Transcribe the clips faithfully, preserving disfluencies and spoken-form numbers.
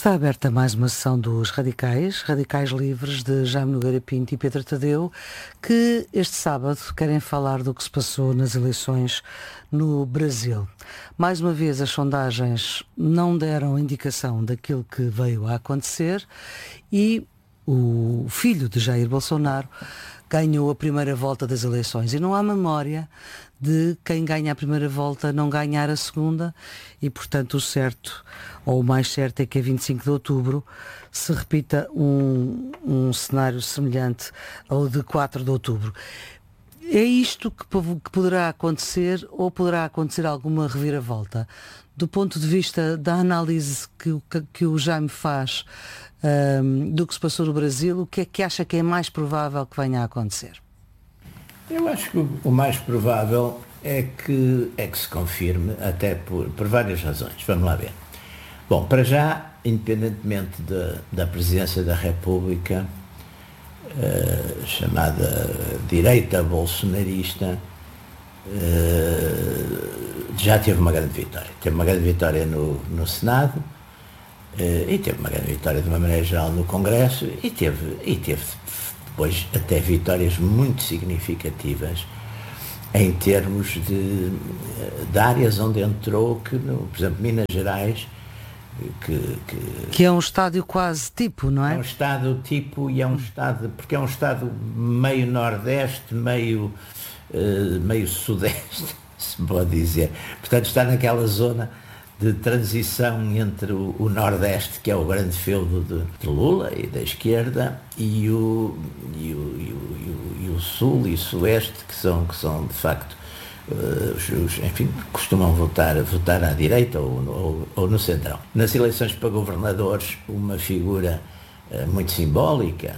Está aberta mais uma sessão dos Radicais, Radicais Livres, de Jaime Nogueira Pinto e Pedro Tadeu, que este sábado querem falar do que se passou nas eleições no Brasil. Mais uma vez, as sondagens não deram indicação daquilo que veio a acontecer e o filho de Jair Bolsonaro ganhou a primeira volta das eleições. E não há memória de quem ganha a primeira volta não ganhar a segunda e, portanto, o certo, ou o mais certo, é que a vinte e cinco de outubro se repita um, um cenário semelhante ao de quatro de outubro. É isto que, que poderá acontecer ou poderá acontecer alguma reviravolta? Do ponto de vista da análise que, que, que o Jaime faz um, do que se passou no Brasil, o que é que acha que é mais provável que venha a acontecer? Eu acho que o mais provável é que, é que se confirme, até por, por várias razões. Vamos lá ver. Bom, para já, independentemente de, da presidência da República, uh, chamada direita bolsonarista, uh, já teve uma grande vitória. Teve uma grande vitória no, no Senado, uh, e teve uma grande vitória de uma maneira geral no Congresso, e teve, e teve depois até vitórias muito significativas em termos de, de áreas onde entrou, que, no, por exemplo, Minas Gerais, que, que, que é um estádio quase tipo, não é? É um estado tipo e é um estado, porque é um estado meio nordeste, meio, uh, meio sudeste, se pode dizer. Portanto, está naquela zona de transição entre o, o Nordeste, que é o grande feudo de, de Lula e da esquerda, e o, e, o, e, o, e, o, e o Sul e o Sueste, que são, que são de facto, uh, os, os, enfim, costumam votar, votar à direita ou, ou, ou no centrão. Nas eleições para governadores, uma figura uh, muito simbólica,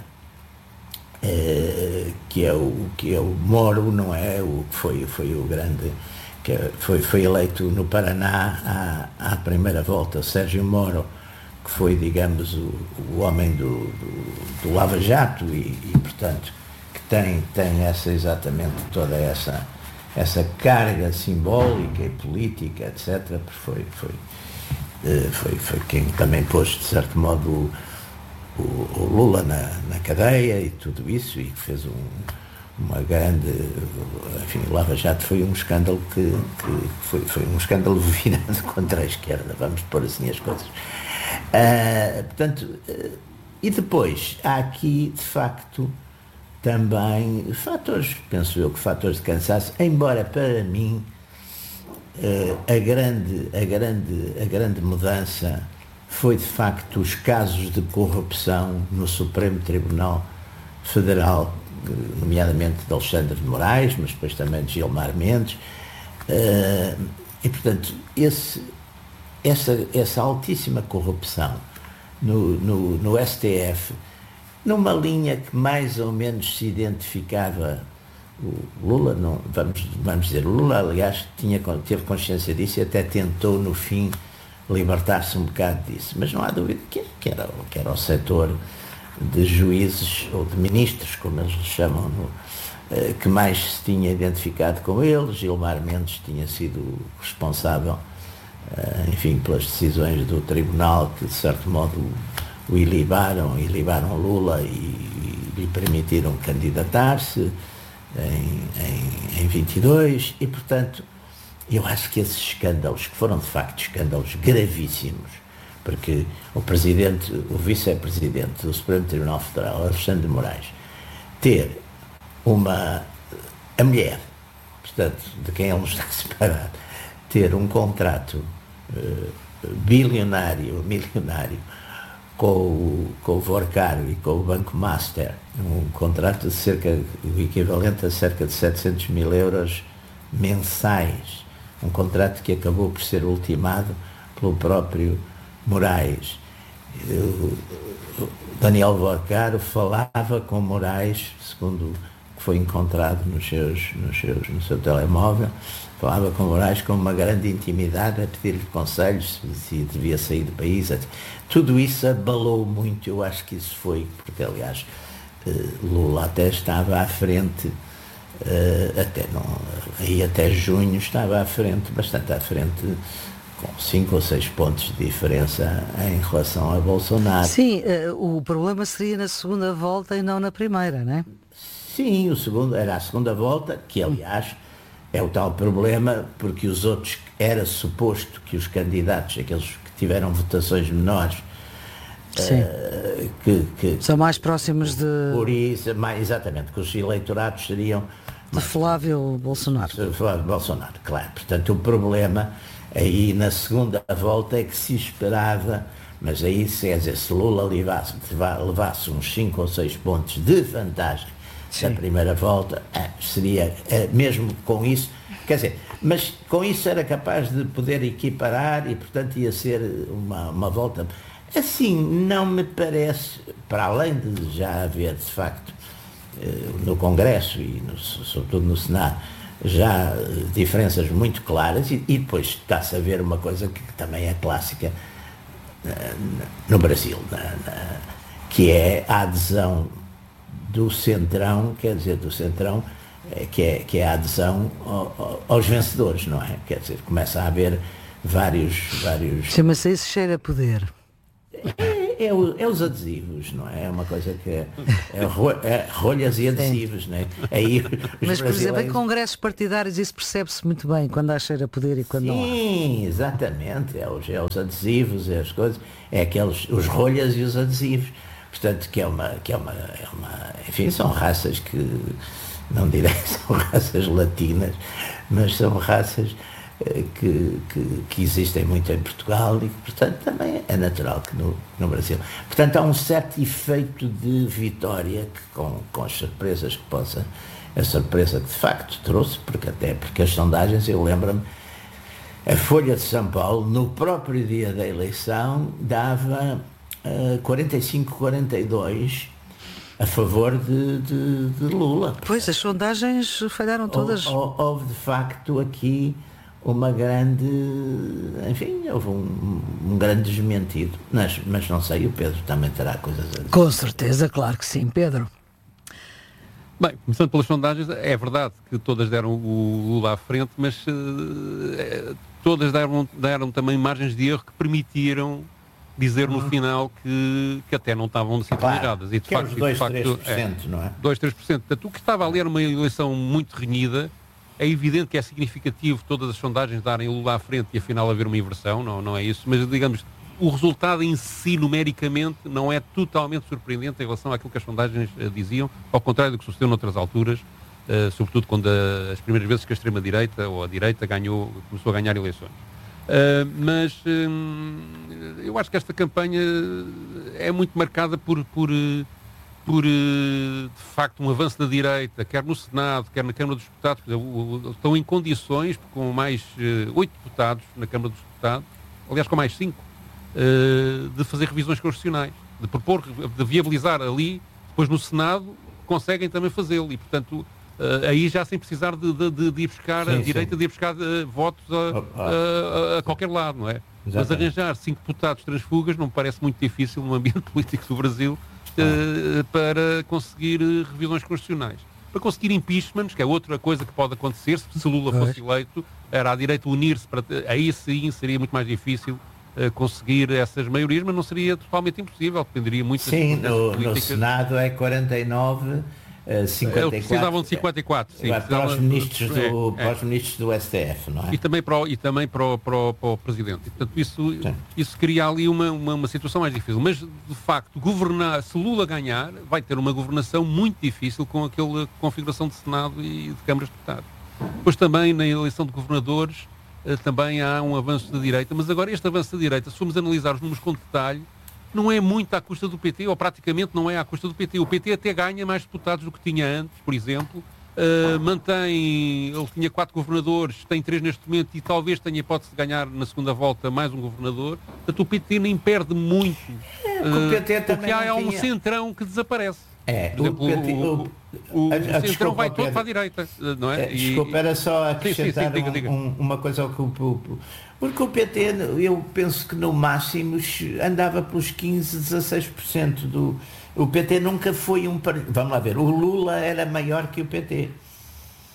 uh, que, é o, que é o Moro, não é? O que foi, foi o grande... que foi, foi eleito no Paraná à, à primeira volta, Sérgio Moro, que foi, digamos, o, o homem do, do, do Lava Jato e, e, portanto, que tem, tem essa, exatamente toda essa, essa carga simbólica e política, etcétera, foi, foi, foi, foi quem também pôs, de certo modo, o, o, o Lula na, na cadeia e tudo isso, e fez um... uma grande, enfim, o Lava Jato foi um escândalo que, que foi, foi um escândalo virado contra a esquerda, vamos pôr assim as coisas. Uh, portanto, uh, e depois, há aqui, de facto, também fatores, penso eu que fatores de cansaço, embora para mim uh, a, grande, a, grande, a grande mudança foi, de facto, os casos de corrupção no Supremo Tribunal Federal, nomeadamente de Alexandre de Moraes, mas depois também de Gilmar Mendes, uh, e portanto esse, essa, essa altíssima corrupção no, no, no S T F, numa linha que mais ou menos se identificava, o Lula, não, vamos, vamos dizer, o Lula aliás tinha, teve consciência disso e até tentou no fim libertar-se um bocado disso, mas não há dúvida que, que, era, que era o setor de juízes ou de ministros, como eles lhe chamam, no, eh, que mais se tinha identificado com ele. Gilmar Mendes tinha sido responsável, eh, enfim, pelas decisões do tribunal que, de certo modo, o ilibaram, ilibaram Lula e, e lhe permitiram candidatar-se em, em, em vinte e dois, e, portanto, eu acho que esses escândalos, que foram, de facto, escândalos gravíssimos, porque o presidente, o vice-presidente do Supremo Tribunal Federal, Alexandre de Moraes, ter uma, a mulher, portanto, de quem ele está separado, ter um contrato uh, bilionário, milionário, com o, com o Vorcaro e com o Banco Master, um contrato de cerca, o equivalente a cerca de setecentos mil euros mensais, um contrato que acabou por ser ultimado pelo próprio Moraes. O Daniel Vorcaro falava com Moraes, segundo o que foi encontrado nos seus, nos seus, no seu telemóvel, falava com Moraes com uma grande intimidade, a pedir-lhe conselhos se devia sair do país. Tudo isso abalou muito, eu acho que isso foi, porque aliás Lula até estava à frente, até não, aí até junho estava à frente, bastante à frente, com cinco ou seis pontos de diferença em relação a Bolsonaro. Sim, uh, o problema seria na segunda volta e não na primeira, não é? Sim, o segundo, era a segunda volta, que aliás é o tal problema, porque os outros, era suposto que os candidatos, aqueles que tiveram votações menores, uh, que, que são mais próximos de... Por isso, mais, exatamente, que os eleitorados seriam... De Flávio Bolsonaro. De Flávio Bolsonaro, claro. Portanto, o problema aí na segunda volta é que se esperava, mas aí, se, quer dizer, se Lula levasse, levasse uns cinco ou seis pontos de vantagem da primeira volta, seria, mesmo com isso, quer dizer, mas com isso era capaz de poder equiparar e, portanto, ia ser uma, uma volta. Assim, não me parece, para além de já haver, de facto, no Congresso e, no, sobretudo, no Senado, já diferenças muito claras, e, e depois está-se a ver uma coisa que também é clássica no Brasil, na, na, que é a adesão do Centrão, quer dizer, do Centrão, que é, que é a adesão ao, aos vencedores, não é? Quer dizer, começa a haver vários... vários... Chama-se isso cheira a poder. É, é, o, é os adesivos, não é? É uma coisa que é, é, ro, é rolhas e adesivos, não é? Aí, Mas, por brasileiros... exemplo, em congressos partidários isso percebe-se muito bem, quando há cheiro a poder e quando Sim, não há. Sim, exatamente, é os, é os adesivos, é as coisas, é aqueles, os rolhas e os adesivos. Portanto, que é uma, que é uma, é uma, enfim, são raças que, não direi que são raças latinas, mas são raças que, que, que existem muito em Portugal e que, portanto, também é natural que no, no Brasil. Portanto, há um certo efeito de vitória que, com, com as surpresas que possa, a surpresa que de facto trouxe, porque até porque as sondagens, eu lembro-me, a Folha de São Paulo, no próprio dia da eleição, dava uh, quarenta e cinco a quarenta e dois a favor de, de, de Lula. Pois, as sondagens falharam todas. Houve, houve de facto aqui uma grande, enfim, houve um, um grande desmentido, mas, mas não sei, o Pedro também terá coisas a dizer. Com certeza, claro que sim, Pedro. Bem, começando pelas sondagens, é verdade que todas deram o Lula à frente, mas uh, todas deram, deram também margens de erro que permitiram dizer no uhum. final que, que até não estavam sintonalizadas. Claro, e de que facto, é dois, três por cento, é, não é? dois, três por cento. Portanto, o que estava ali era uma eleição muito renhida. É evidente que é significativo todas as sondagens darem o Lula à frente e afinal haver uma inversão, não, não é isso, mas digamos, o resultado em si, numericamente, não é totalmente surpreendente em relação àquilo que as sondagens uh, diziam, ao contrário do que sucedeu noutras alturas, uh, sobretudo quando uh, as primeiras vezes que a extrema-direita ou a direita ganhou, começou a ganhar eleições. Uh, mas uh, eu acho que esta campanha é muito marcada por... por uh, por, de facto, um avanço da direita, quer no Senado, quer na Câmara dos Deputados, estão em condições, com mais oito uh, deputados na Câmara dos Deputados, aliás, com mais cinco, uh, de fazer revisões constitucionais, de propor, de viabilizar ali, depois no Senado, conseguem também fazê-lo, e, portanto, uh, aí já sem precisar de, de, de, de ir buscar, sim, a direita sim. de ir buscar uh, votos a, a, a, a qualquer lado, não é? Exatamente. Mas arranjar cinco deputados transfugas não me parece muito difícil no ambiente político do Brasil, Uh, para conseguir uh, revisões constitucionais. Para conseguir impeachments, que é outra coisa que pode acontecer, se Lula fosse eleito, era a direita unir-se, para t- aí sim seria muito mais difícil uh, conseguir essas maiorias, mas não seria totalmente impossível, dependeria muito sim, das no, no Senado é quarenta e nove, uh, cinquenta e quatro. Eles precisavam de cinquenta e quatro, sim. Para os ministros do, é, para os ministros do S T F, não é? E também para o, e também para o, para o, para o Presidente. E, portanto, isso, isso cria ali uma, uma, uma situação mais difícil. Mas, de facto, governar, se Lula ganhar, vai ter uma governação muito difícil com aquela configuração de Senado e de Câmaras de Deputados. Depois também, na eleição de governadores, também há um avanço da direita. Mas agora, este avanço da direita, se formos analisar os números com detalhe, não é muito à custa do P T, ou praticamente não é à custa do P T. O P T até ganha mais deputados do que tinha antes, por exemplo. Uh, mantém, ele tinha quatro governadores, tem três neste momento e talvez tenha hipótese de ganhar na segunda volta mais um governador. Portanto, o P T nem perde muito. É, uh, o P T porque há é um tinha... centrão que desaparece. É, por exemplo, o, P T, o, o, o, o a, a, centrão vai todo para a direita, não é? é desculpa, era só acrescentar sim, sim, sim, diga, diga. Um, um, uma coisa ao que o... Porque o P T, eu penso que no máximo andava pelos quinze, dezasseis por cento do... O P T nunca foi um... Vamos lá ver, o Lula era maior que o P T.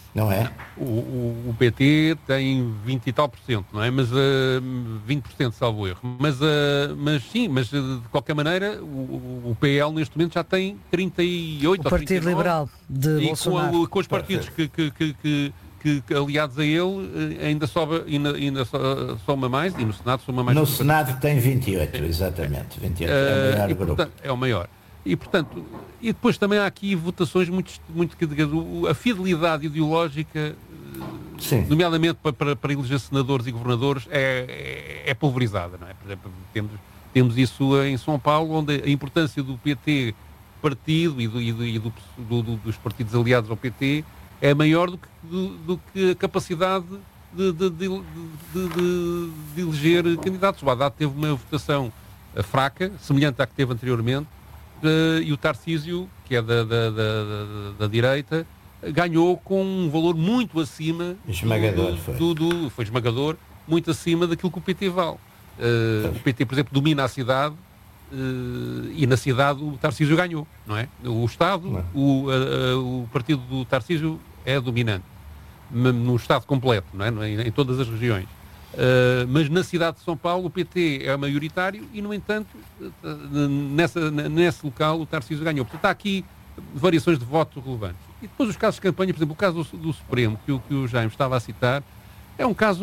Não é? O, o, o P T tem vinte e tal por cento, não é? Mas uh, vinte por cento, salvo erro. Mas, uh, mas sim, mas de qualquer maneira o, o P L neste momento já tem trinta e oito o ou trinta e nove. Partido Liberal de e Bolsonaro. com, a, com os partidos que, que, que, que, que, que aliados a ele ainda, sobe, ainda, ainda soma mais, e no Senado soma mais. No Senado tem vinte e oito, exatamente. vinte e oito, uh, é o maior e, grupo. Portanto, é o maior. E, portanto, e depois também há aqui votações muito, muito a fidelidade ideológica, Sim. nomeadamente para, para, para eleger senadores e governadores, é, é, é pulverizada, não é? Por exemplo, temos, temos isso em São Paulo, onde a importância do P T partido e, do, e, do, e do, do, do, dos partidos aliados ao P T é maior do que, do, do que a capacidade de, de, de, de, de, de eleger candidatos. O Haddad teve uma votação fraca, semelhante à que teve anteriormente, Uh, e o Tarcísio, que é da, da, da, da, da direita, ganhou com um valor muito acima esmagador, do, foi. Do, do, foi esmagador, muito acima daquilo que o P T vale. Uh, o P T, por exemplo, domina a cidade uh, e na cidade o Tarcísio ganhou, não é? O Estado, o, uh, uh, o partido do Tarcísio é dominante no Estado completo, não é? Em, em todas as regiões. Uh, mas na cidade de São Paulo o P T é maioritário e, no entanto, uh, nessa, nesse local o Tarcísio ganhou. Portanto, há aqui variações de voto relevantes. E depois os casos de campanha, por exemplo, o caso do, do Supremo, que o, que o Jaime estava a citar, é um caso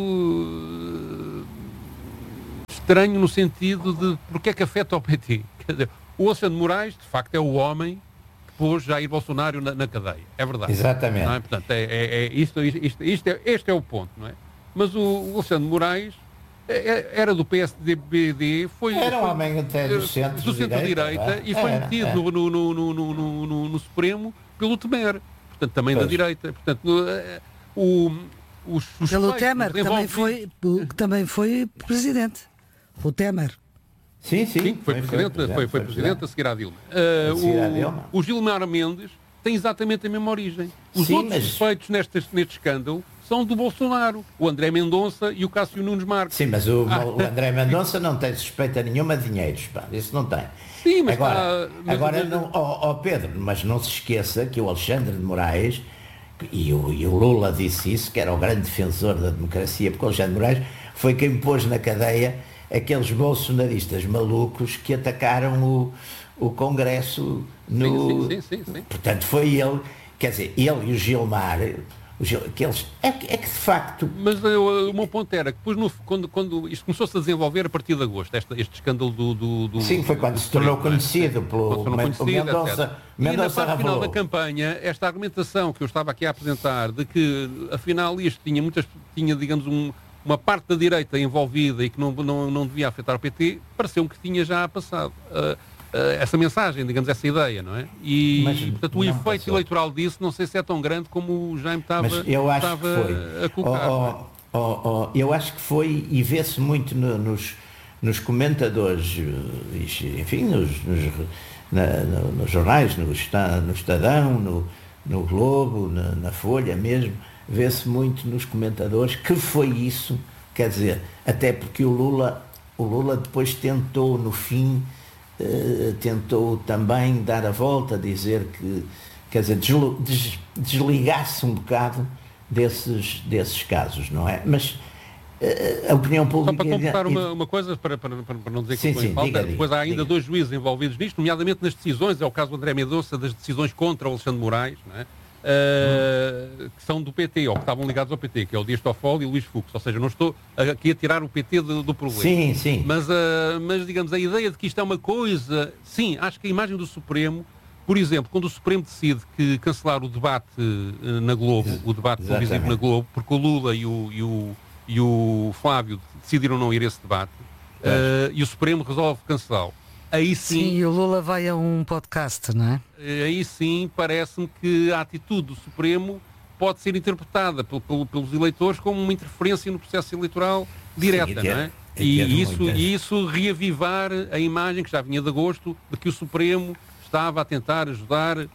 uh, estranho no sentido de porque é que afeta o P T. Quer dizer, o Alexandre Moraes, de facto, é o homem que pôs Jair Bolsonaro na, na cadeia. É verdade. Exatamente. Não é? Portanto, é, é, é, isto, isto, isto é, este é o ponto, não é? Mas o, o Alexandre Moraes era do P S D B D, foi, era um foi, homem até do centro-direita do centro-direita e foi era, metido era. No, no, no, no, no, no Supremo pelo Temer, portanto também pois. Da direita. Portanto, o, os, os pelo Temer, que também foi, que também foi presidente. O Temer. Sim, sim. sim foi, foi, presidente, foi, foi, foi presidente a seguir à Dilma. Uh, a seguir o, à Dilma. O Gilmar Mendes tem exatamente a mesma origem. Os sim, outros mas... suspeitos neste, neste escândalo são do Bolsonaro, o André Mendonça e o Cássio Nunes Marques. Sim, mas o, ah. o André Mendonça não tem suspeita nenhuma de dinheiros, pá, isso não tem. Sim, mas agora, está, mas agora mas... não, oh, oh Pedro, mas não se esqueça que o Alexandre de Moraes, e o, e o Lula disse isso, que era o grande defensor da democracia, porque o Alexandre de Moraes foi quem pôs na cadeia aqueles bolsonaristas malucos que atacaram o, o Congresso no... Sim, sim, sim, sim. Portanto, foi ele, quer dizer, ele e o Gilmar... Que eles, é, que, é que de facto... Mas eu, o meu ponto era que depois, no, quando, quando isto começou-se a desenvolver a partir de agosto, este, este escândalo do, do, do... Sim, foi quando se tornou conhecido é? pelo Mendonça, Mendonça E na parte final da campanha, esta argumentação que eu estava aqui a apresentar, de que afinal isto tinha muitas, tinha, digamos, um, uma parte da direita envolvida e que não, não, não devia afetar o P T, pareceu-me que tinha já passado. Uh, essa mensagem, digamos, essa ideia, não é? E, mas, portanto, o efeito passou. eleitoral disso não sei se é tão grande como o Jaime estava, estava a colocar. Oh, oh, oh, oh, eu acho que foi, e vê-se muito no, nos, nos comentadores, enfim, nos, nos, na, no, nos jornais, no, no Estadão, no, no Globo, na, na Folha mesmo, vê-se muito nos comentadores que foi isso, quer dizer, até porque o Lula, o Lula depois tentou, no fim, Uh, tentou também dar a volta, dizer que, quer dizer, deslo, des, desligar-se um bocado desses, desses casos, não é? Mas uh, a opinião pública... Só para completar uma, uma coisa, para, para, para não dizer que sim, sim, falta, diga, depois há ainda diga. dois juízes envolvidos nisto, nomeadamente nas decisões, é o caso do André Mendonça, das decisões contra o Alexandre Moraes, não é? Uh, que são do P T, ou que estavam ligados ao P T, que é o Dias Toffoli e o Luís Fux. Ou seja, não estou aqui a tirar o P T do, do problema. Sim, sim. Mas, uh, mas, digamos, a ideia de que isto é uma coisa... Sim, acho que a imagem do Supremo, por exemplo, quando o Supremo decide que cancelar o debate uh, na Globo, o debate televisivo na Globo, porque o Lula e o, e o, e o Flávio decidiram não ir a esse debate, uh, e o Supremo resolve cancelá-lo. Aí sim, sim, e o Lula vai a um podcast, não é? Aí sim, parece-me que a atitude do Supremo pode ser interpretada pelo, pelo, pelos eleitores como uma interferência no processo eleitoral direta, sim, não é? E, e, isso, e isso reavivar a imagem que já vinha de agosto de que o Supremo estava a tentar ajudar uh,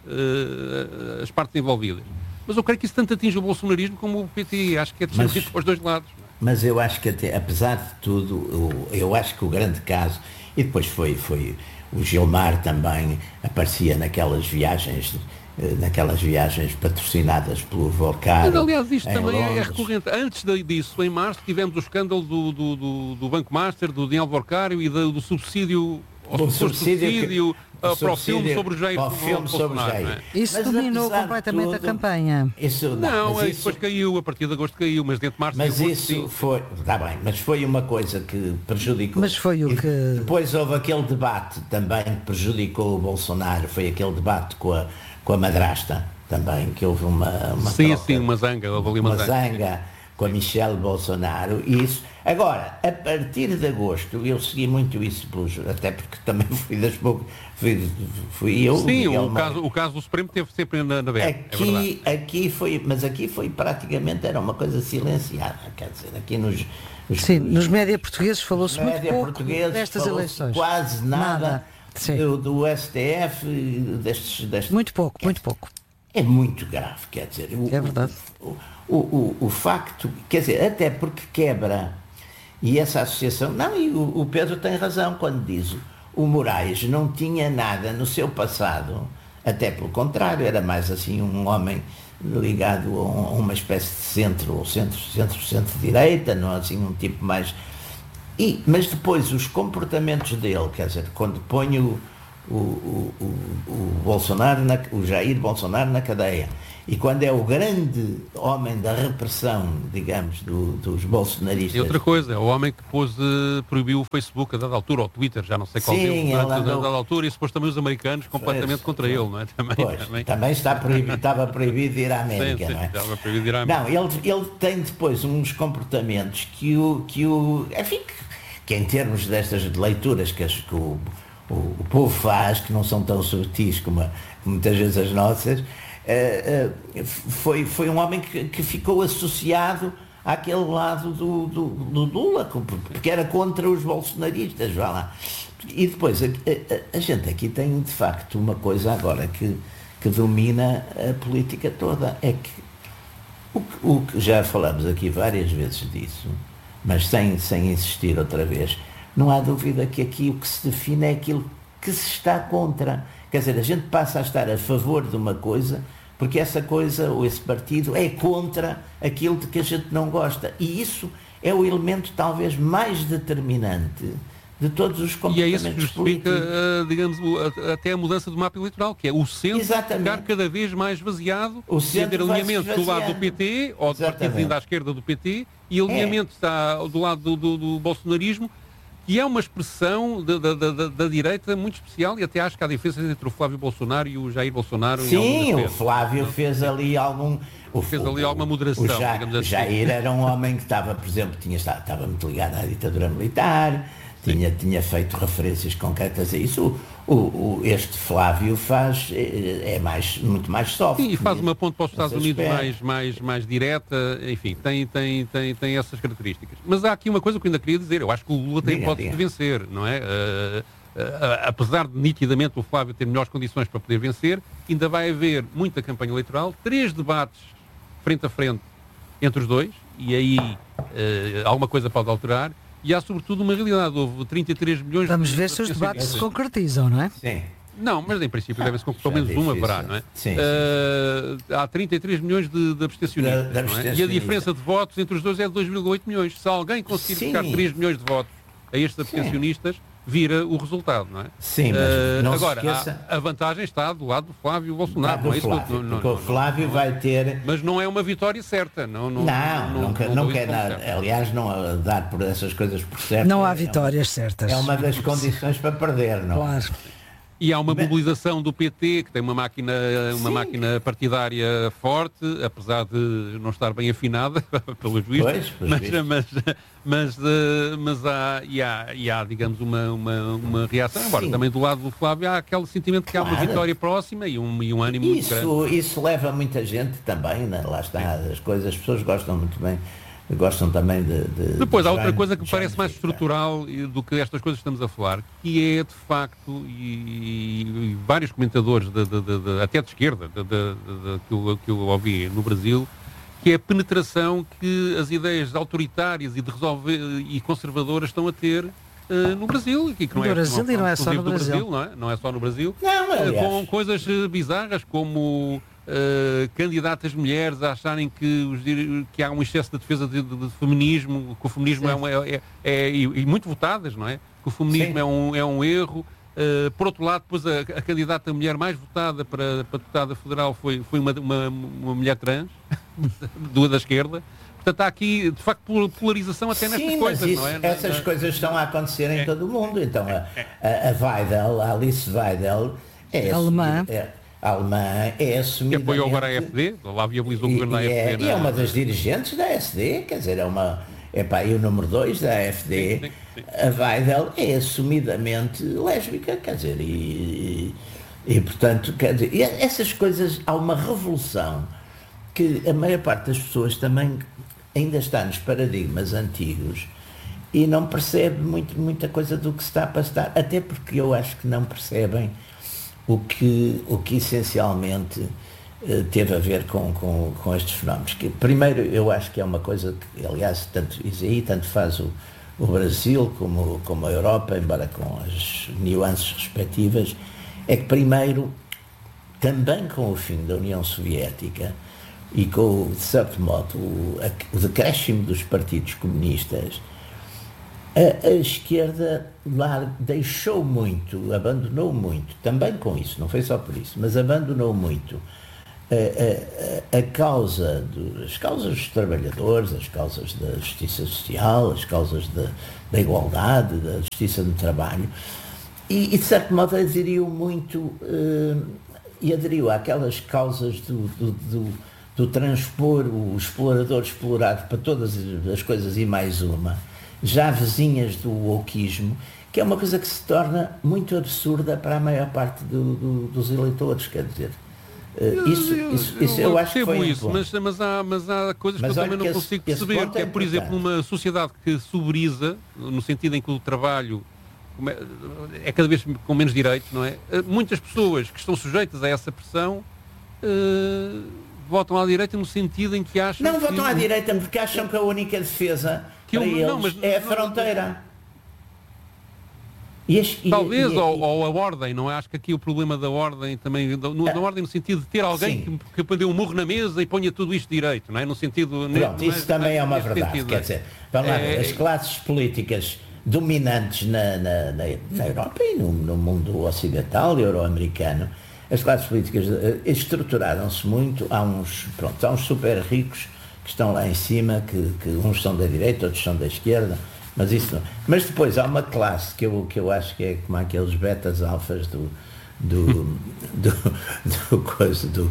as partes envolvidas. Mas eu creio que isso tanto atinge o bolsonarismo como o P T. Acho que é descendido para os dois lados. Não é? Mas eu acho que, até, apesar de tudo, eu, eu acho que o grande caso... E depois foi, foi o Gilmar também aparecia naquelas viagens naquelas viagens patrocinadas pelo Volcar. Mas, aliás, isto também Londres. é recorrente. Antes disso, em março, tivemos o escândalo do, do, do, do Banco Master, do Daniel Volcário e do, do subsídio, Do subsídio, subsídio que, uh, para o filme sobre o Jair. Para o filme sobre o Jair. É? Isso Mas, dominou apesar de completamente a tudo, campanha. Isso, não, Não, mas é, isso, depois caiu, a partir de agosto caiu, mas dentro de março mas e agosto, isso sim. foi, está bem, mas foi uma coisa que prejudicou. Mas foi o E que... Depois houve aquele debate também que prejudicou o Bolsonaro, foi aquele debate com a, com a madrasta também, que houve uma, uma Sim, troca, sim, uma zanga, houve ali uma, uma zanga com a Michelle Bolsonaro, e isso. Agora, a partir de agosto, eu segui muito isso, pelos, até porque também fui das poucas, fui, fui eu. Sim, Miguel o caso, o caso do Supremo teve sempre na, na B R, é Aqui, verdade. aqui foi, mas aqui foi praticamente, era uma coisa silenciada, quer dizer, aqui nos... nos Sim, nos média portugueses falou-se muito média pouco portugueses destas falou-se eleições. quase nada, Nada. Sim. do, do S T F, destes, destes... Muito pouco, muito pouco. É muito grave, quer dizer... O, É verdade. O, o, o, o facto, quer dizer, até porque quebra, e essa associação... Não, e o, o Pedro tem razão quando diz, o Moraes não tinha nada no seu passado, até pelo contrário, era mais assim um homem ligado a uma espécie de centro, ou centro, centro, centro-direita, não assim um tipo mais... E, mas depois os comportamentos dele, quer dizer, quando põe o, o, o, o, o Bolsonaro, na, o Jair Bolsonaro na cadeia, e quando é o grande homem da repressão, digamos, do, dos bolsonaristas... E outra coisa, é o homem que pôs, uh, proibiu o Facebook a dada altura, ou o Twitter, já não sei qual Sim, deles, ele a andou... dada altura, e se pôs também os americanos completamente Pois, contra ele, não é? Também, Pois, também. também está proibido, estava proibido de ir à América, Sim, sim, não é? estava proibido de ir à América. Não, ele, ele tem depois uns comportamentos que o, que o enfim, que, que em termos destas leituras que, as, que o, o, o povo faz, que não são tão subtis como, a, como muitas vezes as nossas, uh, uh, foi, foi um homem que, que ficou associado àquele lado do, do, do Lula, porque era contra os bolsonaristas, vá lá. E depois, a, a, a gente aqui tem de facto uma coisa agora que, que domina a política toda, é que o, o que já falamos aqui várias vezes disso, mas sem, sem insistir outra vez, não há dúvida que aqui o que se define é aquilo que se está contra. Quer dizer, a gente passa a estar a favor de uma coisa porque essa coisa, ou esse partido, é contra aquilo de que a gente não gosta. E isso é o elemento talvez mais determinante de todos os comportamentos E é isso que justifica, políticos. uh, digamos, o, a, até a mudança do mapa eleitoral, que é o centro Exatamente. ficar cada vez mais esvaziado, O e centro haver vai se alinhamento do lado do esvaziando. P T, ou do partido Exatamente. vindo à esquerda do P T, e alinhamento está do lado do, do, do bolsonarismo, que é uma expressão da, da, da, da direita muito especial, e até acho que há diferenças entre o Flávio Bolsonaro e o Jair Bolsonaro. em Sim, alguns o aspectos. Flávio fez ali algum... O, Fez ali o- alguma moderação, o Ja- digamos assim. Jair era um homem que estava, por exemplo, tinha estado, estava muito ligado à ditadura militar, tinha, tinha feito referências concretas a isso. O, o, este Flávio faz, é, é mais, muito mais soft. Sim, e faz uma ponte para os Estados nesse Unidos aspecto. mais, mais, mais direta, enfim, tem, tem, tem, tem essas características. Mas há aqui uma coisa que eu ainda queria dizer, eu acho que o Lula tem Diga, hipótese diga. de vencer, não é? Uh, uh, apesar de nitidamente o Flávio ter melhores condições para poder vencer, ainda vai haver muita campanha eleitoral, três debates frente a frente entre os dois, e aí uh, alguma coisa pode alterar, e há sobretudo uma realidade, houve trinta e três milhões Vamos de... ver se os debates se concretizam, não é? Sim. Não, mas em princípio devem-se concluir, pelo já é menos uma difícil. haverá, não é? Sim, sim, Uh, há trinta e três milhões de, de abstencionistas, De- de não é? E a abstencionistas. diferença de votos entre os dois é de dois vírgula oito milhões. Se alguém conseguir Sim. buscar três milhões de votos a estes abstencionistas, vira o resultado, não é? Sim, mas Uh, não se agora, esqueça- a, a vantagem está do lado do Flávio Bolsonaro, do não é isso? Flávio, Não- não- porque não- o Flávio vai ter... Mas não é uma vitória certa. Não, não, Não, não, nunca, não dou nunca é isso como nada. certo. Aliás, não a dar por essas coisas por certo. Não há é vitórias certas. Uma, é uma das condições para perder, não? Claro. E há uma Mas- mobilização do P T, que tem uma máquina, uma Sim. máquina partidária forte, apesar de não estar bem afinada, pelos vistos. Pois, pelos mas, vistos. mas, mas, eh, mas há, e há, e há, digamos, uma, uma, uma reação. Agora, Sim. também do lado do Flávio há aquele sentimento que há uma Claro. vitória próxima e um, e um ânimo muito grande. Isso, isso leva muita gente também, né? Lá está, as coisas, as pessoas gostam muito bem, gostam também de... de Depois há de outra já- coisa que me já parece mais identificar. estrutural e- do que estas coisas que estamos a falar, que é de facto, e, e vários comentadores, de, de- de- de- até de esquerda, de, de- de- que, eu, que eu ouvi no Brasil, que é a penetração que as ideias autoritárias e, de resolver, e conservadoras estão a ter uh, no Brasil. Que não no é, Brasil não, e não é só no Brasil. Brasil não, é? Não é só no Brasil. Não, uh, com coisas bizarras como uh, candidatas mulheres a acharem que, os, que há um excesso de defesa de, de, de feminismo, que o feminismo é, uma, é, é, e, e muito votadas, não é? Que o feminismo é um, é um erro. Uh, por outro lado, depois a, a candidata mulher mais votada para, para deputada federal foi, foi uma, uma, uma mulher trans, do da esquerda. Portanto, há aqui, de facto, polarização até nestas Sim, coisas, isso, não é? essas não, coisas estão a acontecer em é, todo o mundo. Então, a, a, a Weidel, a Alice Weidel, é alemã. É, a alemã é assumidamente... Que apoiou agora a F D, lá viabilizou o governo da e, F D. é, na... e é uma das dirigentes da S D, quer dizer, é uma... É pá, e o número dois da F D, sim, sim, sim. a Weidel é assumidamente lésbica, quer dizer, e, e, e portanto, quer dizer, e essas coisas, há uma revolução que a maior parte das pessoas também ainda está nos paradigmas antigos e não percebe muito, muita coisa do que se está a passar, até porque eu acho que não percebem o que, o que essencialmente eh, teve a ver com, com, com estes fenómenos. Que, primeiro, eu acho que é uma coisa que, aliás, tanto isso aí, tanto faz o, o Brasil como, como a Europa, embora com as nuances respectivas, é que primeiro, também com o fim da União Soviética, e com, de certo modo, o, o decréscimo dos partidos comunistas, a, a esquerda lá deixou muito, abandonou muito, também com isso, não foi só por isso, mas abandonou muito a, a, a causa, do, as causas dos trabalhadores, as causas da justiça social, as causas da, da igualdade, da justiça no trabalho, e, e de certo modo aderiu muito, uh, e aderiu àquelas causas do, do, do do transpor o explorador explorado para todas as coisas e mais uma, já vizinhas do wokeismo, que é uma coisa que se torna muito absurda para a maior parte do, do, dos eleitores, quer dizer. Uh, isso, eu, isso, isso eu, eu acho que foi isso, um mas, mas, há, mas há coisas mas que eu também não esse, consigo perceber, que é, por exemplo, uma sociedade que soberiza, no sentido em que o trabalho é cada vez com menos direitos, não é? Muitas pessoas que estão sujeitas a essa pressão uh, votam à direita no sentido em que acham... Não que... votam à direita porque acham que a única defesa que para eu, eles não, mas, é a não, fronteira. E as, Talvez, e, e, ou, ou a ordem, não é? Acho que aqui o problema da ordem também, da, no, ah, da ordem no sentido de ter alguém sim. que, que dê um murro na mesa e ponha tudo isto direito, não é? No sentido... Pronto, isso também é uma verdade, sentido, quer dizer, vamos lá ver, é, as classes políticas dominantes na, na, na, na Europa e no, no mundo ocidental e euro-americano, as classes políticas estruturaram-se muito, há uns, pronto, há uns super ricos que estão lá em cima, que, que uns são da direita, outros são da esquerda, mas isso não. Mas depois há uma classe que eu, que eu acho que é como aqueles betas alfas do do do, do, coisa, do,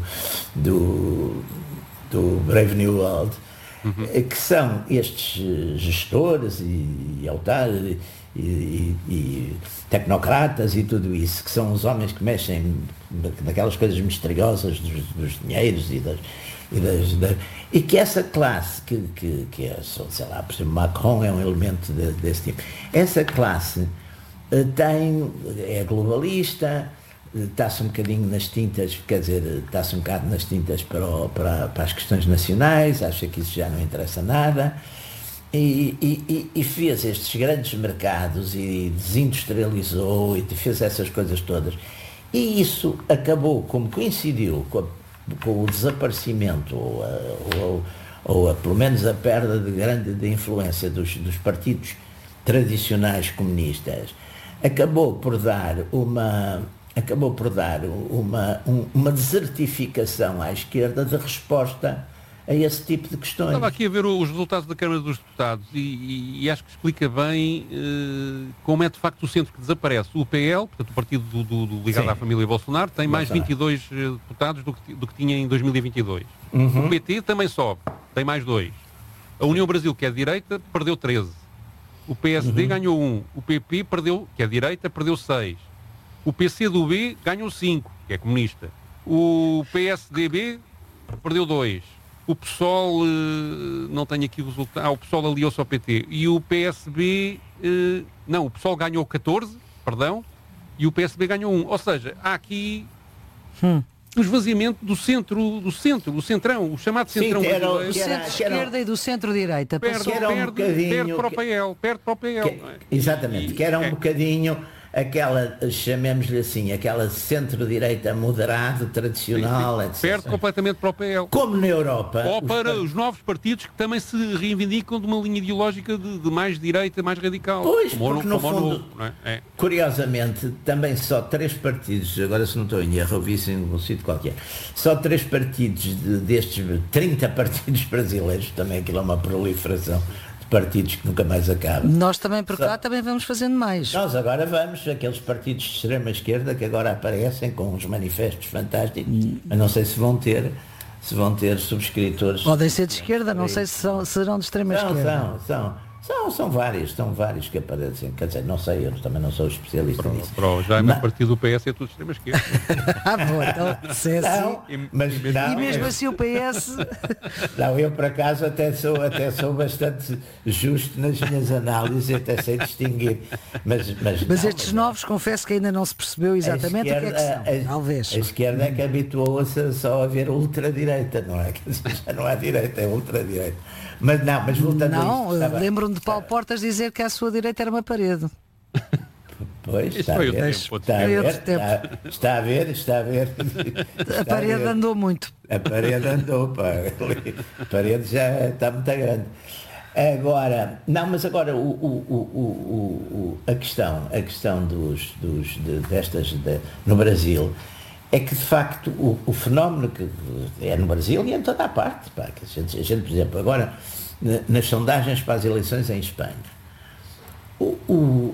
do, do Brave New World, uhum. que são estes gestores e, e autarcas e, e, e tecnocratas e tudo isso, que são os homens que mexem naquelas coisas misteriosas dos, dos dinheiros e das, e, das, das, e que essa classe, que, que, que é, sei lá, por exemplo, Macron é um elemento de, desse tipo, essa classe tem, é globalista, está-se um bocadinho nas tintas, quer dizer, está-se um bocado nas tintas para, o, para, para as questões nacionais, acha que isso já não interessa nada. E, e, e fez estes grandes mercados e desindustrializou e fez essas coisas todas. E isso acabou, como coincidiu com, a, com o desaparecimento, ou, a, ou, ou a, pelo menos a perda de grande de influência dos, dos partidos tradicionais comunistas, acabou por dar uma, acabou por dar uma, um, uma desertificação à esquerda de resposta a esse tipo de questões. Estava aqui a ver os resultados da Câmara dos Deputados e, e, e acho que explica bem uh, como é de facto o centro que desaparece. O P L, portanto o partido do, do, do ligado Sim. à família Bolsonaro, tem mais vinte e dois deputados do que, do que tinha em dois mil e vinte e dois. Uhum. O P T também sobe, tem mais dois. A União Brasil, que é direita, perdeu treze. O P S D uhum. ganhou um. O P P perdeu, que é direita, perdeu seis. O P C do B ganhou cinco, que é comunista. O P S D B perdeu dois. O PSOL, não tenho aqui o resultado, ah, o PSOL aliou-se ao P T. E o P S B, não, o PSOL ganhou catorze, perdão, e o P S B ganhou um. Ou seja, há aqui, hum. o esvaziamento do centro, do centro, o centrão, o chamado centrão Sim, era, brasileiro. Do centro-esquerda e do centro-direita. Perde, Passou... era um perde, bocadinho perde para o que- P L, perde para o P L. Que- não é? exatamente, E- que era um é. bocadinho aquela, chamemos-lhe assim, aquela centro-direita moderado, tradicional, etcétera. Perde completamente para o P L. Como na Europa, Ou os para par- os novos partidos que também se reivindicam de uma linha ideológica de, de mais direita, mais radical. Pois, como o- porque no como o fundo- Novo, não é? É. curiosamente, também só três partidos, agora se não estou em erro, ouvi isso em um sítio qualquer, só três partidos de- destes trinta partidos brasileiros, também aquilo é uma proliferação de partidos que nunca mais acaba. Nós também por cá Só- também vamos fazendo mais. Nós agora vamos, aqueles partidos de extrema-esquerda que agora aparecem com uns manifestos fantásticos, mas não sei se vão ter, se vão ter subscritores. Podem ser de esquerda, não sei se são, serão de extrema São, esquerda. são, são, são, são vários, são vários que aparecem, quer dizer, não sei, eu também não sou especialista nisso. Pro, já é Mas- mais partido do P S, é tudo extrema esquerda. Ah, bom, então, se é assim. Não, mas não, E mesmo eu- assim o P S. não, eu por acaso até sou, até sou bastante justo nas minhas análises, até sei distinguir. Mas, mas, Mas não, estes novos, confesso que ainda não se percebeu exatamente o que é que são. a- Talvez. A esquerda é que habituou-se só a ver ultradireita, não é? Quer dizer, já não há direita, é ultradireita. Mas não, mas voltando a Não, isto, estava- lembro-me de Paulo Portas dizer que à sua direita era uma parede. Pois, Isso está a foi outro ver, tempo, está a foi ver, outro tempo. está, está a ver, está a ver. A parede andou muito. A parede andou, pá. A parede já está muito grande. Agora, não, mas agora o, o, o, o, o- a questão, a questão dos, dos, de- destas de- no Brasil é que de facto o, o fenómeno que é no Brasil e em toda a parte, pá, que a gente, a gente, por exemplo, agora na- nas sondagens para as eleições em Espanha, o, o-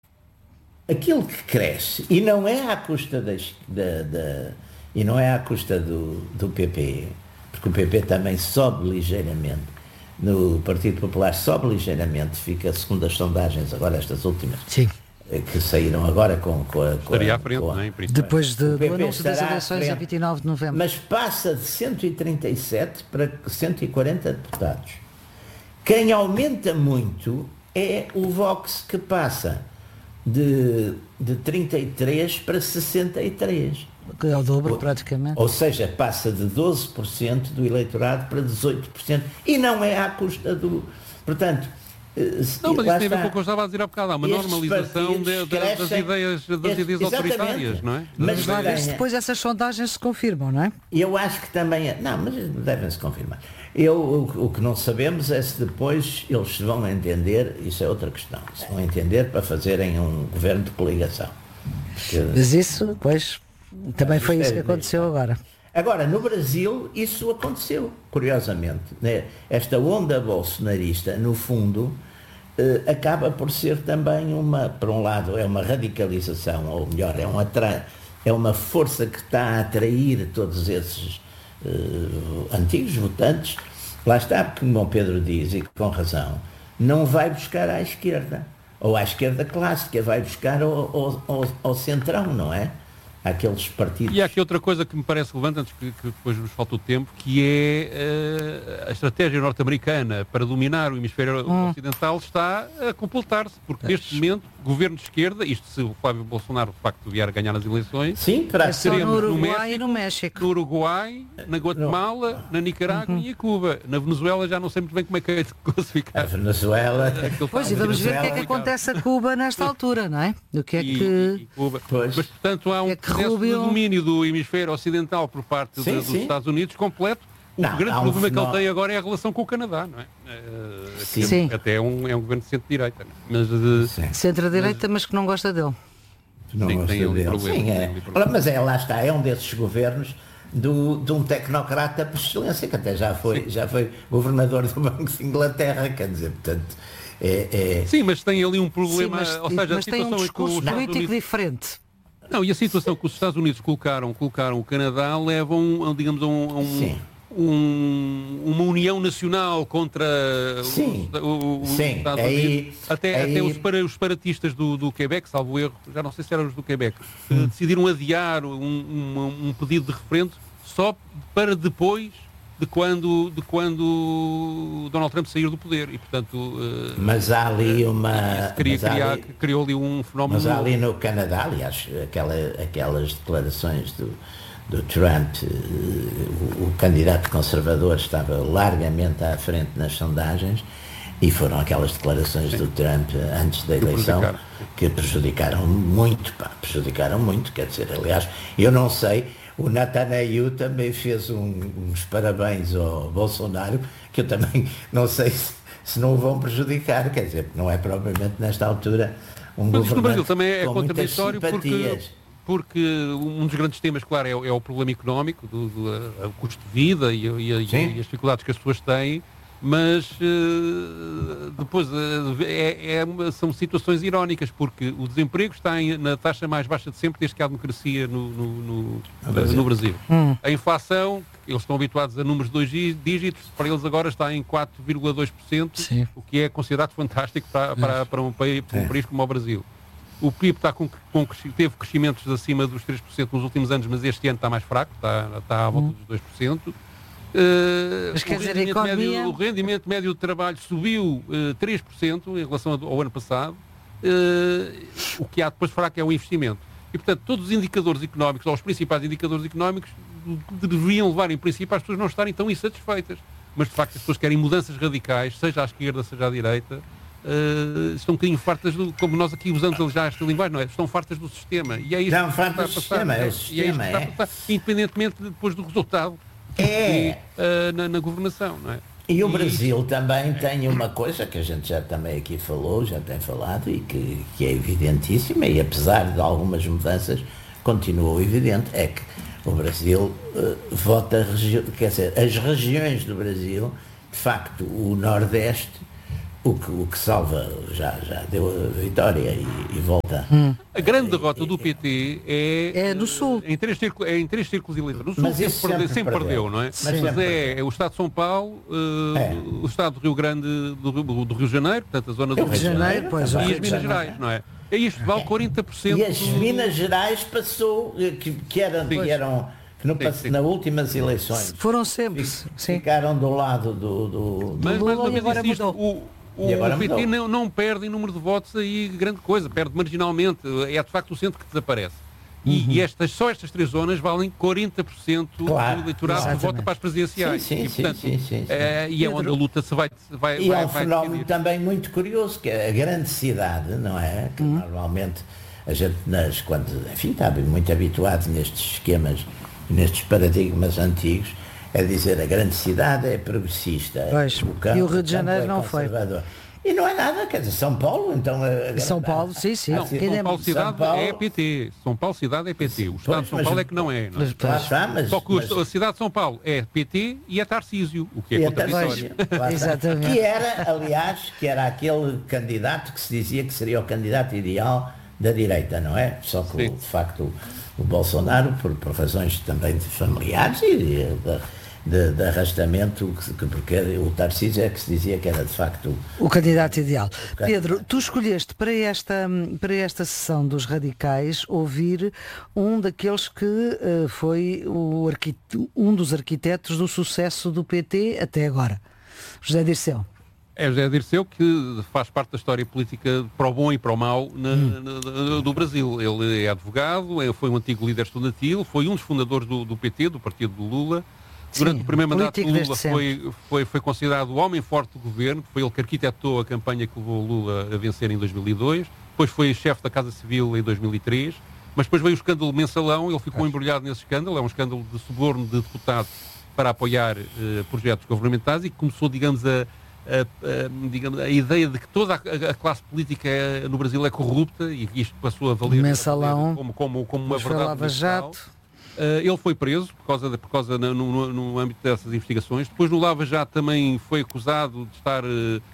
aquilo que cresce, e não é à custa das, da, da- e não é à custa do, do P P, porque o P P também sobe ligeiramente, no Partido Popular sobe ligeiramente, fica segundo as sondagens, agora estas últimas, Sim. eh, que saíram agora com, com a... Com Estaria a- à frente, com a- não é? Em princípio. Depois de, o do P P anúncio das estará à eleições em frente, vinte e nove de novembro. Mas passa de cento e trinta e sete para cento e quarenta deputados. Quem aumenta muito é o Vox, que passa de, de trinta e três para sessenta e três. Que é o dobro, praticamente. Ou seja, passa de doze por cento do eleitorado para dezoito por cento. E não é à custa do... Portanto... eh, se- Não, mas lá isso tem a ver está. com o que eu estava a dizer há bocado. Há uma Estes normalização de- partidos de- das crescem- ideias, das Este- ideias exatamente. autoritárias, não é? Mas Das Vai ideias- ver se depois essas sondagens se confirmam, não é? E eu acho que também é... Não, mas devem-se confirmar. Eu, o, o que não sabemos é se depois eles se vão entender, isso é outra questão, se vão entender para fazerem um governo de coligação. Porque- Mas isso, pois, também foi Isto isso é- que aconteceu agora. Agora, no Brasil, isso aconteceu, curiosamente. Né? Esta onda bolsonarista, no fundo, eh, acaba por ser também uma, por um lado, é uma radicalização, ou melhor, é, um atra... é uma força que está a atrair todos esses eh, antigos votantes. Lá está, porque como o Pedro diz, e com razão, não vai buscar à esquerda, ou à esquerda clássica, vai buscar ao, ao, ao, ao centrão, não é? Aqueles partidos. E há aqui outra coisa que me parece relevante, antes que, que depois nos falta o tempo, que é eh, a estratégia norte-americana para dominar o hemisfério Hum. ocidental está a completar-se, porque neste momento, governo de esquerda, isto se o Flávio Bolsonaro de facto vier a ganhar as eleições, Sim, para É só no teremos no Uruguai e México, no México. no Uruguai, na Guatemala, na Nicarágua e em Cuba. Na Venezuela já não sei muito bem como é que é de a classificar. Venezuela. Aquilo Pois, está e vamos ver o que é que complicado. acontece a Cuba nesta altura, não é? O que é E- que... e Cuba. Pois. Mas, portanto, há um É que processo Rubio- de domínio do hemisfério ocidental por parte Sim, de- dos sim. Estados Unidos completo. O Não, grande há um problema que ele fenómeno- tem agora é a relação com o Canadá, não é? Eh, que Sim. Sim. Até é um, é um governo de centro-direita. não é? Mas de, Sim. Centro-direita, mas que não gosta dele. Não Sim, gosta tem ali dele. problema, Sim, tem é. ali problema. Mas é, lá está, é um desses governos do, de um tecnocrata por excelência, que até já foi, já foi governador do Banco de Inglaterra, quer dizer, portanto, é... é- Sim, mas tem ali um Sim, problema. mas, ou seja, a mas tem um situação é que os discurso Estados político Unidos- diferente. Não, e a situação que os Estados Unidos colocaram, colocaram o Canadá levam, a, digamos, a um, a um- Sim. um- uma união nacional contra Sim. os, o- os Sim, Estados aí- Unidos. Até, aí- até os, para, os separatistas do, do Quebec, salvo erro, já não sei se eram os do Quebec, eh, decidiram adiar um, um- um pedido de referendo só para depois de quando, de quando Donald Trump sair do poder. E, portanto, eh, Mas há ali uma... isso queria mas há criar, ali- criou ali um fenómeno Mas há novo. ali no Canadá, aliás, aquela, aquelas declarações do, do Trump, o, o candidato conservador estava largamente à frente nas sondagens, e foram aquelas declarações Sim. do Trump antes da eleição que prejudicaram muito, pá, prejudicaram muito, quer dizer, aliás, eu não sei, o Netanyahu também fez um, uns parabéns ao Bolsonaro, que eu também não sei se, se não o vão prejudicar, quer dizer, não é propriamente nesta altura um Mas isto no Brasil governante também é com muitas contraditório porque, simpatias. porque um dos grandes temas, claro, é, é o problema económico, do, do o custo de vida e, e, e as dificuldades que as pessoas têm, mas uh, depois uh, é, é, são situações irónicas, porque o desemprego está em, na taxa mais baixa de sempre desde que há democracia no, no, no, no Brasil. No Brasil. Hum. A inflação, eles estão habituados a números de dois dígitos, para eles agora está em quatro vírgula dois por cento, Sim. o que é considerado fantástico para, para, para, um, país, para um país como o Brasil. O P I B está com, com, teve crescimentos acima dos três por cento nos últimos anos, mas este ano está mais fraco, está, está à volta hum. dos dois por cento. Uh, Mas quer o, dizer, rendimento a economia... médio, o rendimento médio de trabalho subiu uh, três por cento em relação ao ano passado. Uh, o que há depois fraco é o investimento. E, portanto, todos os indicadores económicos, ou os principais indicadores económicos, deveriam levar, em princípio, as pessoas não estarem tão insatisfeitas. Mas, de facto, as pessoas querem mudanças radicais, seja à esquerda, seja à direita. Uh, estão um bocadinho fartas, do, como nós aqui usamos já esta linguagem, não é? Estão fartas do sistema. E é isso não, fartas do sistema, é o sistema, é, é. Independentemente depois do resultado. É. Uh, na, na governação, não é? E o Brasil também tem uma coisa que a gente já também aqui falou, já tem falado, e que, que é evidentíssima, e apesar de algumas mudanças, continua evidente, é que o Brasil uh, vota, quer dizer, as regiões do Brasil, de facto, o Nordeste, o que, o que salva, já, já deu a vitória e, e volta. Hum. A grande derrota do P T é, é no Sul. Em três círculos, é em três círculos eleitorais. No Sul sempre, sempre, perdeu, sempre perdeu. perdeu, não é? Mas, Mas é, é o Estado de São Paulo, uh, é. o Estado do Rio Grande, do, do Rio de Janeiro, portanto a zona do Rio de Janeiro, pois, e as Minas Gerais, não é? E isto vale quarenta por cento. E as Minas Gerais passou, que, que eram... Que eram que no, sim, sim. nas últimas eleições foram sempre, ficaram do lado do, do, do mas, Lula, mas, mas, e agora isto, o, O, o P T não, não perde em número de votos aí grande coisa, perde marginalmente, é de facto o centro que desaparece. E, uhum. e estas, só estas três zonas valem quarenta por cento claro, do eleitorado que vota para as presidenciais. Sim, sim, e, portanto, sim, sim, sim, sim. É, e é onde a luta se vai... vai e vai, é um vai fenómeno decidir. também muito curioso, que é a grande cidade, não é? Que uhum. normalmente a gente, nas, quando, enfim, está muito habituado nestes esquemas, nestes paradigmas antigos, é dizer a grande cidade é progressista. Pois, o campo, e o Rio de Janeiro é não foi. E não é nada, quer dizer, São Paulo, então... A, a, São Paulo, sim, sim. Não, São Paulo cidade São Paulo... é P T. São Paulo cidade é P T. O Estado pois, de São Paulo mas, é que não é. Não é? Mas, mas, mas, Só que mas, a cidade de São Paulo é P T e é Tarcísio, o que é contraditório. Exatamente. Que era, aliás, que era aquele candidato que se dizia que seria o candidato ideal da direita, não é? Só que, sim. de facto, o, o Bolsonaro, por, por razões também de familiares e de, de, de arrastamento, que, porque o Tarcísio é que se dizia que era de facto o candidato ideal. O candidato. Pedro, tu escolheste para esta, para esta sessão dos radicais ouvir um daqueles que uh, foi o arquiteto, um dos arquitetos do sucesso do P T até agora, José Dirceu. É José Dirceu, que faz parte da história política para o bom e para o mau na, hum. na, do Brasil. Ele é advogado, foi um antigo líder estudantil, foi um dos fundadores do, do P T, do partido do Lula. Durante Sim, o primeiro mandato de Lula foi, foi, foi considerado o homem forte do governo, foi ele que arquitetou a campanha que levou Lula a vencer em dois mil e dois, depois foi chefe da Casa Civil em dois mil e três, mas depois veio o escândalo Mensalão, ele ficou embrulhado nesse escândalo, é um escândalo de suborno de deputados para apoiar eh, projetos governamentais e que começou, digamos, a A, a, digamos, a ideia de que toda a, a classe política é, no Brasil é corrupta e isto passou a valer Mensalão, como, como, como uma verdade Lava Jato. Uh, ele foi preso por causa, de, por causa no, no, no âmbito dessas investigações. Depois no Lava Jato também foi acusado de estar uh,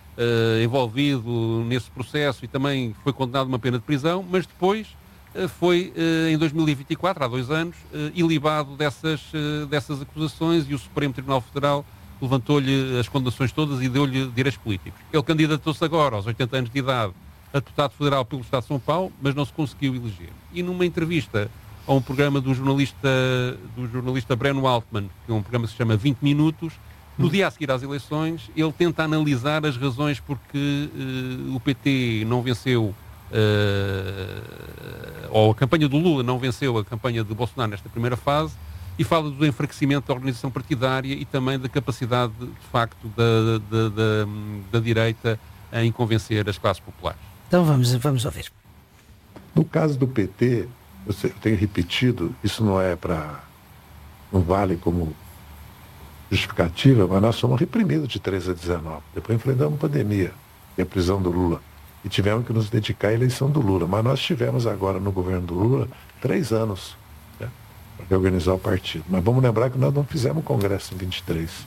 uh, envolvido nesse processo e também foi condenado a uma pena de prisão, mas depois uh, foi uh, em dois mil e vinte e quatro, há dois anos, uh, ilibado dessas, uh, dessas acusações e o Supremo Tribunal Federal levantou-lhe as condenações todas e deu-lhe direitos políticos. Ele candidatou-se agora, aos oitenta anos de idade, a deputado federal pelo Estado de São Paulo, mas não se conseguiu eleger. E numa entrevista a um programa do jornalista, do jornalista Breno Altman, que é um programa que se chama vinte minutos, no dia a seguir às eleições, ele tenta analisar as razões porque uh, o P T não venceu, uh, ou a campanha do Lula não venceu a campanha de Bolsonaro nesta primeira fase, e fala do enfraquecimento da organização partidária e também da capacidade, de facto, da, da, da, da direita em convencer as classes populares. Então vamos, vamos ouvir. No caso do P T, eu, sei, eu tenho repetido, isso não é para... não vale como justificativa, mas nós somos reprimidos de treze a dezenove. Depois enfrentamos pandemia, e a prisão do Lula. E tivemos que nos dedicar à eleição do Lula. Mas nós tivemos agora no governo do Lula três anos, né, para reorganizar o partido. Mas vamos lembrar que nós não fizemos congresso em vinte e três.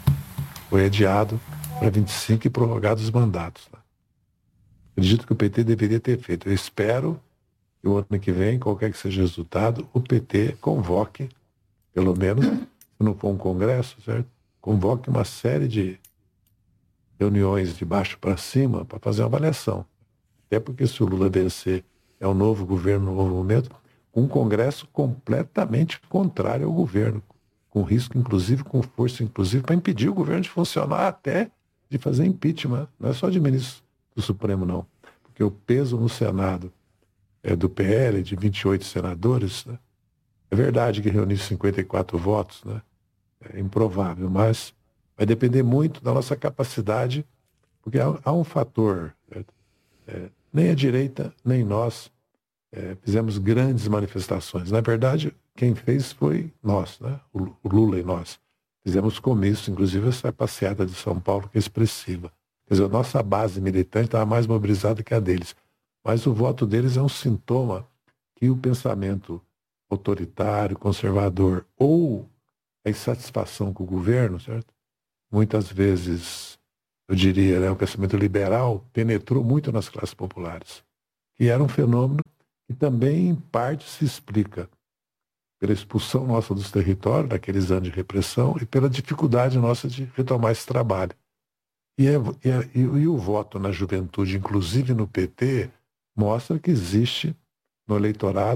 Foi adiado para vinte e cinco e prorrogados os mandatos. Né? Acredito que o P T deveria ter feito. Eu espero que o ano que vem, qualquer que seja o resultado, o P T convoque, pelo menos, se não for um congresso, certo? Convoque uma série de reuniões de baixo para cima para fazer uma avaliação. Até porque se o Lula vencer, é um novo governo, um novo momento, um congresso completamente contrário ao governo, com risco, inclusive, com força, inclusive, para impedir o governo de funcionar, até de fazer impeachment. Não é só de ministro do Supremo, não. Porque o peso no Senado é do P L, de vinte e oito senadores, né? É verdade que reunir cinquenta e quatro votos, né? É improvável, mas vai depender muito da nossa capacidade, porque há, há um fator, certo? É, nem a direita, nem nós é, fizemos grandes manifestações. Na verdade, quem fez foi nós, né? o, o Lula e nós. Fizemos comício, inclusive essa passeada de São Paulo, que é expressiva. Quer dizer, a nossa base militante estava mais mobilizada que a deles. Mas o voto deles é um sintoma que o pensamento autoritário, conservador, ou a insatisfação com o governo, certo? Muitas vezes, eu diria, né, o pensamento liberal penetrou muito nas classes populares. E era um fenômeno que também, em parte, se explica pela expulsão nossa dos territórios, daqueles anos de repressão, e pela dificuldade nossa de retomar esse trabalho. E, é, e, é, e, e o voto na juventude, inclusive no P T, mostra que existe no eleitorado